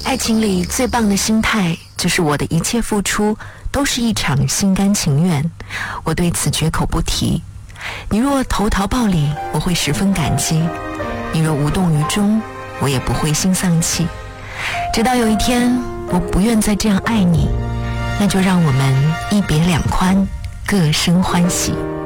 爱情里最棒的心态，就是我的一切付出都是一场心甘情愿，我对此绝口不提。你若投桃报李，我会十分感激；你若无动于衷，我也不灰心丧气。直到有一天，我不愿再这样爱你，那就让我们一别两宽，各生欢喜。